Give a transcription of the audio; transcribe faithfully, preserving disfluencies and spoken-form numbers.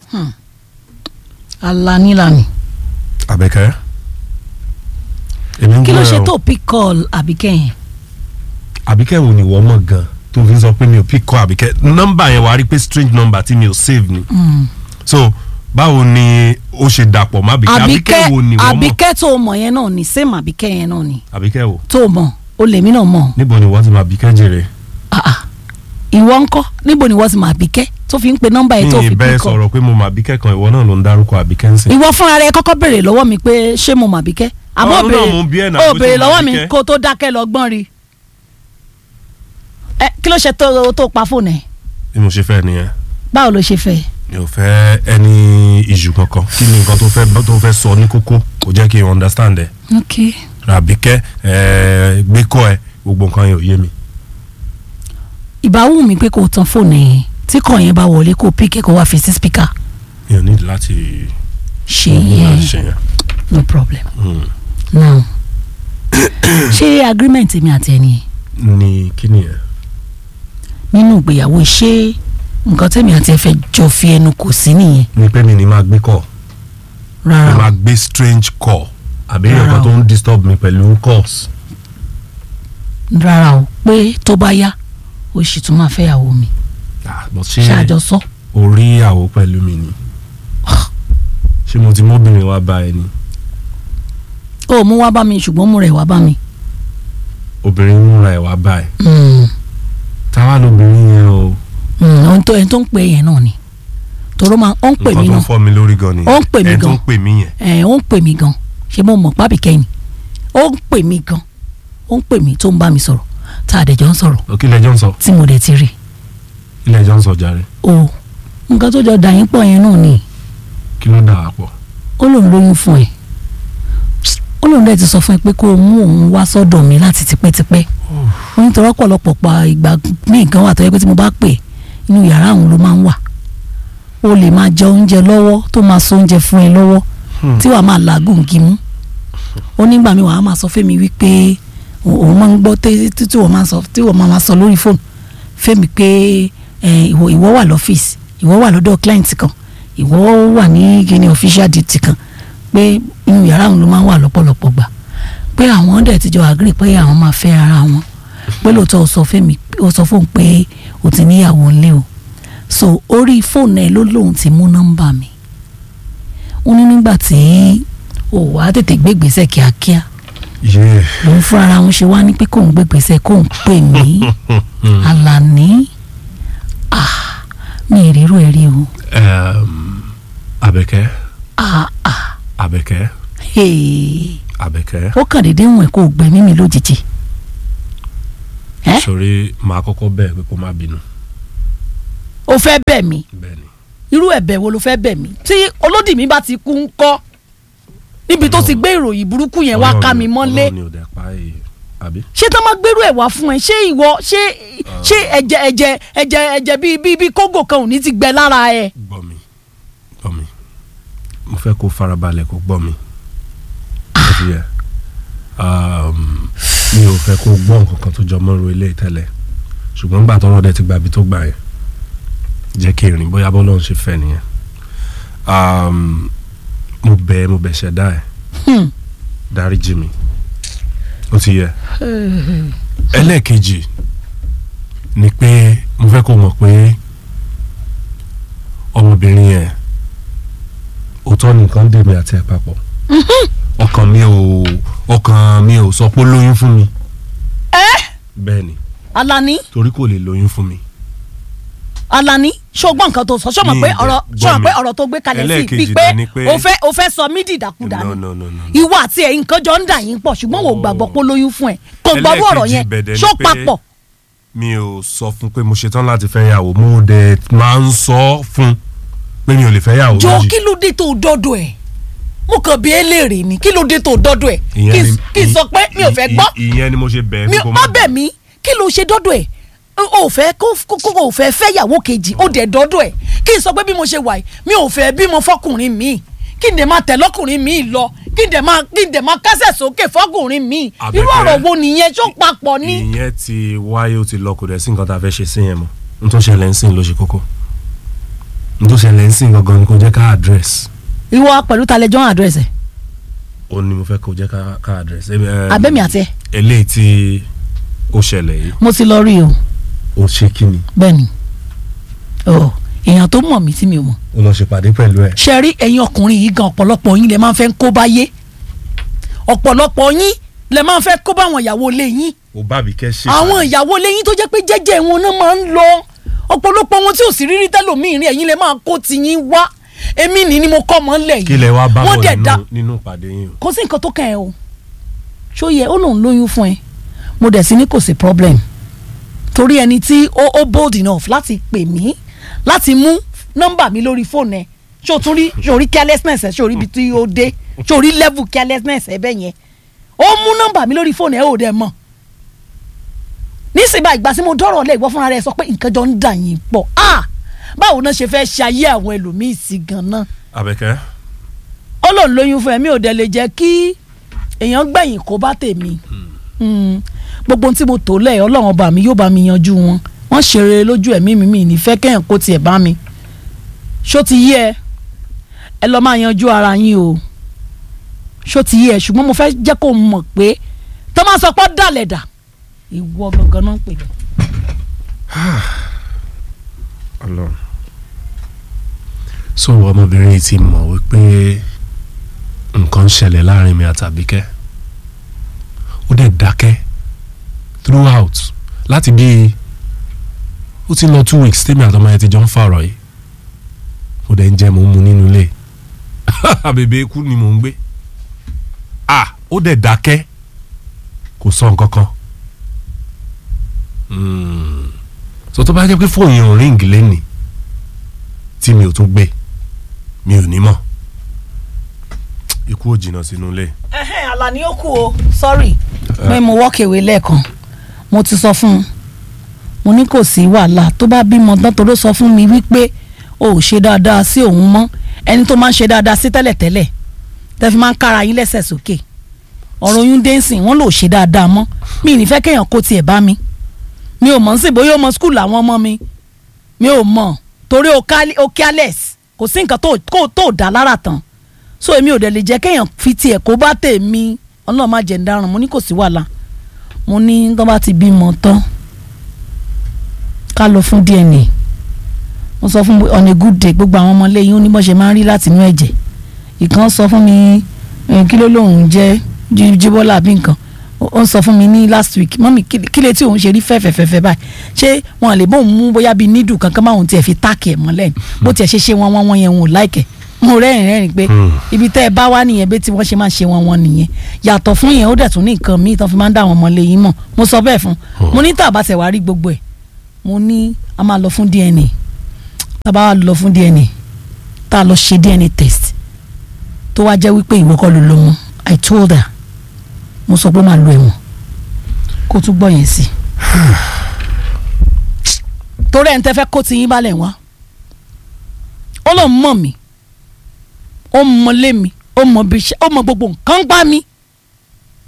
Hmm. Alani lani. Àbẹ̀kẹ́. Èmi ń Kí ló gbọ́ ẹ ṣe o. tó pick call Àbíkẹ́ yẹn? Àbíkẹ́ wo ni wọ́n mọ̀ gan tó fi sọ pé mi ò pick call Àbíkẹ́. Nọ́mbà yẹn wàá rí pé strange number tí mi ò save ni. Mm. So báwo ni ó ṣe dàpọ̀ má Àbíkẹ́? Àbíkẹ́ wo ni wọ́n mọ̀? Àbíkẹ́ tó mọ̀ yẹn náà ni same Àbíkẹ́ yẹn náà ni. Àbíkẹ́ wo? Tó mọ̀ o lèmi náà mọ̀. Níbo ni wọ́n ti máa Àbíkẹ́ jèrè? Ah ah. Ìwọ ńkọ́ níbo ni wọ́n ti mọ̀ Àbíkẹ́ tó fi ń pe nọ́mbà yẹn tó fi Mi ì bẹ́ẹ̀ pick call. sọ̀rọ̀ pé mo mọ̀ Àbíkẹ́ kan, ìwọ náà ló ń dárúkọ Àbíkẹ́ ń sìn. Ìwọ fúnra rẹ kọ́kọ́ béèrè lọ́wọ́ mi pé ṣé mo mọ̀ Àbíkẹ́? Àbọ̀ Ọ̀run náà mo ń bí ẹ̀ náà, béèrè bó o ṣe béèrè mọ̀ lọ́wọ́ mi Àbíkẹ́. kó tó dákẹ́ lọ gbọ́n rí. Ẹ kí ló ṣe tó tó pa fóònù ẹ̀? Bí mo ṣe fẹ́ nìyẹn. Báwo ló ṣe fẹ́? Mi ò fẹ́ ẹni ìṣù kankan. Kí ni nǹkan tó fẹ́ tó fẹ́ sọ ní kókó? Kò jẹ́ kí n understand ẹ̀. Okay. Àbíkẹ́ ẹ̀ gbé kọ́ ẹ gbogbo nǹkan yẹn ò yé mi. Ìbá wù mí pé kò tán fóònù yẹn tí kò yẹn bá wọlé kó píkẹ́ kó wá fi sí spíkà. Mi ò nílò láti Ṣé láti yẹn ṣe yẹn. no problem. Hmm. Now ṣé agreement mi àti ẹni Ní kí ni ẹ? nínú ìgbéyàwó ṣé nǹkan tẹ́mi àti ẹ fẹ́ jọ fi ẹnu kò sí nìyẹn? Ní pé mi ni máa gbé call. Mi Rárá máa o. gbé strange call. Àbí Rárá nǹkan o. tó ń disturb mi pẹ̀lú calls. Rárá o pé tó bá yá o sì tún máa fẹ́ ìyàwó mi. Ah, but ṣé Ṣáàjọ sọ. orí ìyàwó pẹ̀lú mi ni? Ṣé mo ti mọ́bìnrin wá bá ẹ ni? O mú wá bá mi ṣùgbọ́n mú rẹ̀ wá bá mi. Obìnrin múra ẹ̀ wá bá ẹ. Mm. Táwa lobìnrin yẹn o. Mm, ohun tó ẹni tó ń pè yẹn náà ni tòró máa ó ń pè mí Nǹkan tó náà ń fọ́ mi lórí gan ni. Ó ń pè mí Ẹni tó gan. ń pè mí yẹn. ẹ ó ń pè mí gan ṣé mo mọ̀ pábì kẹ́yìn ó ń pè mí gan ó ń pè mí tó ń bá mi sọ̀rọ̀ tá a dẹ̀ jọ ń sọ̀rọ̀ Ó kí lẹ́jọ́ ń sọ? tí mo dẹ̀ ti rí Kí lẹ́jọ́ ń sọ jàre? o nǹkan tó jọ dà yín pọ̀ yẹn náà ni Kí ló dà wá pọ̀? ó lòun lóyún fún ẹ ó lòun dẹ̀ ti sọ fún ẹ pé kó o mú òun wá sọ́dọ̀ mi láti tipẹ́tipẹ́ ó ní tọrọ pọ̀lọpọ̀ pa ìgbà míì kan wà tó yẹ pé tí mo bá pè inú yàrá òun ló máa ń wà o lè máa jẹ oúnjẹ lọ́wọ́ tó máa so oúnjẹ fún ẹ lọ́wọ́ tí wàá máa làágùn gímú ó nígbà mi wàá máa sọ fẹ́mi wípé òun máa ń gbọ́ tí tí wọ́n máa sọ tí wọ́n máa sọ lórí fóònù fẹ́mi pé ìwọ ìwọ wà lọ́fíìsì ìwọ wà lọ́dọ̀ client kan ìwọ wà ní gíní official duty kan pé inú yàrá òun ló máa ń wà lọ́pọ̀lọpọ̀ gbà pé àwọn dẹ̀ ti jọ agree pé àwọn máa fẹ́ ara wọn pé lóòótọ́ ó sọ fẹ́mi ó sọ fóun pé ó ti níyàwó ńlé o so orí fóònù ẹ ló lóun ti mú nọ́mbà mi ó ní nígbà tí ò wá tètè gbégbèsè kíákíá Yeah. lòun fúnra ara wọn ṣe wá ní pé kóun gbégbèsè kóun pè mí Àlàní ah mi ì rírú ẹ rí o. Um, Àbẹ̀kẹ́. ah ah Àbẹ̀kẹ́. hey. Àbẹ̀kẹ́. ó kàn déédéé wọn kó gbẹ̀mí mi lójijì. ẹ́ Sori máa kọ́kọ́ bẹ̀ pé kó má bínú. o fẹ́ bẹ̀ mí Bẹ́ẹ̀ni. irú ẹ̀bẹ̀ wo ló fẹ́ bẹ̀ mí tí olódì mi bá ti kú ń kọ́ níbi tó ti gbé ìròyìn burúkú yẹn wá ká mi mọ́lé Ọlọ́run ni ò dẹ̀ pa èyí àbí. ṣé tó máa gbérú ẹ̀ wá fún ẹ ṣé ìwọ ṣé ṣé ẹ̀jẹ̀ ẹ̀jẹ̀ ẹ̀jẹ̀ ẹ̀jẹ̀ bíi bíi bíi kógò kan ò ní ti gbẹ lára ẹ. Gbọ́ mi gbọ́ mi mo fẹ́ kó farabalẹ̀ kó gbọ́ mi. Ó ti yẹ. Um, mi ò fẹ́ kó gbọ́ nǹkan kan tó jọ mọ́rú ilé tẹ́lẹ̀ ṣùgbọ́n gbà tọ́rọ̀ dẹ̀ ti gbà bí tó gbà yẹn jẹ́ kí n rìn bóyá bọ́lọ́run ṣe fẹ́ nìyẹn. Um, mo bẹ̀ ẹ́ mo bẹ̀ ṣẹ̀dá ẹ̀ Hmm. dáríjì mi ó ti yẹ. Ẹlẹ́ẹ̀kejì ni pé mo fẹ́ kó mọ̀ pé ọmọbìnrin yẹn òótọ́ nìkan dèmi àti ẹ̀ papọ̀ ọkàn mi ò ọkàn mi ò sọ pé ó lóyún fún mi. Bẹ́ẹ̀ ni Àlàní torí kò lè lóyún fún mi. Àlàní ṣọgbọ́n nǹkan tó sọ ṣọmọ Mi pé ì dẹ̀ ọ̀rọ̀ gbọ́ ṣọmọ mi. pé ọ̀rọ̀ tó gbé kalẹ̀ sí Ẹlẹ́ẹ̀kejì bíi pé dẹ̀ ni pé- o fẹ́ o fẹ́ sọ mí dìdàkudà No, ni no, no, no, no. ìwọ àti ẹ̀ nǹkan jọ ń dà yín pọ̀ ṣùgbọ́n wò gbàgbọ́ pé ó lóyún fún ẹ kò gbọ́rú ọ̀rọ̀ Ẹlẹ́ẹ̀kejì yẹn bẹ̀dẹ̀ ni ṣó pé papọ̀. mi ò sọ fún pé mo ṣetán láti fẹ́ yàwó mo dẹ̀ máa ń sọ fún pé mi ò lè fẹ́ yàwó jọ méjì. kí ló dé tó dọ́dọ̀ ẹ̀ mo kàn bí eléèrè ni kí ló dé tó dọ́dọ̀ ẹ̀ Ìyẹn kí ni- kí n sọ pé mi ò fẹ́ ì- gbọ́ ì- ìyẹn ni mo ṣe bẹ̀ ẹ́ mi pé kó má bẹ̀ mí kí ló ṣe dọ́dọ̀ ẹ̀ o ò fẹ́ kó kó o fẹ́ fẹ́ yàwó kejì ó dẹ̀ dọ́dọ̀ ẹ̀ kí n sọ pé bí mo ṣe wà yìí mi ò fẹ́ bímọ fọkùnrin mi kí n dẹ̀ máa tẹ̀ lọ́kùnrin mi lọ kí n dẹ̀ máa kí n dẹ̀ máa kásẹ̀ sókè fọkùnrin mi Àbẹ̀kẹ́. irú ọ̀rọ̀ wo nìyẹn ṣó papọ̀ ní. ìyẹn ti wáyé ó ti lọ kò dẹ̀ sí nǹkan tá a fẹ́ ṣe sí yẹn mọ́ n tó ṣẹlẹ̀ ń sìn ló ṣe kókó. n tó ṣẹlẹ̀ ń sìn gangan ni kò jẹ́ ká address. ìwọ pẹ̀lú talẹ́jọ́ àdírẹ́sì. ó ní mo fẹ́ kó jẹ́ ká ká address. abẹ́mi àti ẹ. eléyìí tí ó ṣẹlẹ̀ yìí. mo ti lọ rí o. ó ṣe kí ni. bẹ́ẹ̀ni ọ èèyàn tó mọ̀ mí tí mi ò mọ̀. ó lọ ṣèpàdé pẹ̀lú ẹ̀. ṣe rí ẹ̀yin ọkùnrin yìí gan ọ̀pọ̀lọpọ̀ yín lè máa ń fẹ́ kó bá yé ọ̀pọ̀lọpọ̀ yín lè máa ń fẹ́ kó bá àwọn ìyàwó ilé yín. ó bá mi kẹ́ ṣe. àwọn ìyàwó ilé yín tó jẹ́ pé jẹ́jẹ́ wọn náà máa ń lọ ọ̀pọ̀lọpọ̀ wọn tí ò sì rírí tẹ́lòmíì rí ẹ̀yin lè máa kó tiyín wá èmi ní ni mo kọ́ mọ́ ńlẹ̀ yìí. kí lẹ wá bá Wọ́n bọ̀ dẹ̀ dá- nínú nínú ìpàdé yín o. kò sí nǹkan tó kàn ẹ́ o ṣó yẹ ó lòun lóyún fún ẹ mo dẹ̀ sí ní kò sí problem torí ẹni tí ó ó bold enough láti pè mí láti mú nọ́mbà mi lórí fóònù ẹ ṣé o tún rí ṣé o rí carelessness ẹ ṣé o rí ibi tí ó dé ṣé o rí level carelessness ẹ bẹ́ẹ̀ yẹn ó mú nọ́mbà mi lórí fóònù ẹ ò dẹ̀ mọ̀ nísìnyí ìgbà tí mo dọ́rọ̀ lé ìwọ fúnra rẹ sọ pé nǹkan jọ ń dà yín pọ̀ ah báwo náà ṣe fẹ́ ṣe ayé àwọn ẹlòmíì sí gan-an Àbẹ̀kẹ́. ó lòun lóyún fún ẹ mi ò dẹ̀ lè jẹ́ kí èèyàn gbẹ̀yìn kó bá tèmi Mm. gbogbo ohun tí mo tò lẹ̀ ọlọ́run ọba mi yóò bá mi yanjú wọn wọ́n ṣeré lójú ẹ̀mí mi mi nífẹ̀ẹ́ kẹ́hìn kó tiẹ̀ bá mi ṣó ti yé ẹ ẹ lọ́ọ́ máa yanjú ara yín o ṣó ti yé ẹ ṣùgbọ́n mo fẹ́ jẹ́ kó mọ̀ pé tó máa sọ pé ó dàlẹ̀ dà ìwọ gangan náà ń pè bẹ́ẹ̀. Ọlọ́run. so ọmọbìnrin yìí ti mọ̀ wípé nǹkan ń ṣẹlẹ̀ láàrin mi àti Àbíkẹ́ ó dẹ̀ dákẹ́ throughout láti bí ó ti lọ two weeks tèmi àtọmọ yẹn ti jọ ń fàrọ̀ yìí ó dẹ̀ ń jẹ́ mò ń mu nínú ilé àbèbè ikú ni mò ń gbé ah ó dẹ̀ dákẹ́ kò sọ nǹkan kan Hmm. so tó bá jẹ́ pé fóònù yẹn ò ríǹgì lẹ́nìí tí mi ò tún gbé mi ò ní mọ̀ ikú ò jìnnà sínú ilé. ẹhẹ́n Àlàní ó kú o sorry pé mo walk away lẹ́ẹ̀kan mo ti sọ fún un mo ní kò sí wàhálà tó bá bímọ tán tó ló sọ fún mi wípé o ò ṣe dáadáa sí òun mọ́ ẹni tó máa ń ṣe dáadáa sí tẹ́lẹ̀tẹ́lẹ̀ tẹ́ fi máa ń kára yín lẹ́sẹ̀ sókè ọ̀rọ̀ oyún dẹ́nsìn wọ́n lò ṣe dáadáa mọ́ mi ì ní fẹ́ kéèyàn kó tiẹ̀ bá mi mi ò mọ̀ sí bóyá ó mọ skul àwọn ọmọ mi mi ò mọ̀ torí o careless kò sí nǹkan tó kó tó dá lára tán so èmi ò dẹ̀ lè jẹ́ kéèyàn fi tiẹ̀ kó bá tèmi ọlọ́run má jẹ́ ń dáràn mo ní kò sí wàhálà mo ní tó bá ti bímọ tán ká lọ fún D N A mo sọ fún on a good day gbogbo àwọn ọmọ lẹ́yìn ó ní bó ṣe máa ń rí láti inú ẹ̀jẹ̀ ìkan sọ fún mi kí ló lóun jẹ́ Jíbọ́lá àbí nǹkan ó ń sọ fún mi ní last week mọ́mí kí lè tí òun ṣe rí fẹ́fẹ́fẹ́fẹ́ báyìí ṣé wọn lè bóun mú bóyá bíi nídù kankan máa òun tiẹ̀ fi táàkì ẹ̀ mọ́lẹ̀ bó tiẹ̀ ṣe ṣe wọn wọn wọn yẹn wọn ò láìkẹ̀ mo rẹ́rìn rẹ́rìn pé ibi tẹ́ ẹ bá wá nìyẹn bí tí wọ́n ṣe máa ṣe wọn wọn nìyẹn yàtọ̀ fún yẹn ó dẹ̀ tún ní nǹkan míì tán fi máa ń dá àwọn ọmọ lẹ́yìn mọ̀ mo sọ bẹ́ẹ̀ fún mo ní tàbá tẹ̀ wá rí gbogbo ẹ̀ mo ní a máa lọ fún D N A tàbá wá lọ fún D N A tá a lọ ṣe D N A test tó wá jẹ́ wípé ìwọ kọ́ ló lọ wọn I told her mo sọ pé ó máa lo ẹ̀wọ̀n kó tún gbọ́ yẹn sí torí ẹ̀ ń tẹ́ fẹ́ kó ti yín balẹ̀ wá ó lọ mọ̀ mí ó mọ lé mi ó mọ bí iṣẹ́ ó mọ gbogbo nǹkan gbá mi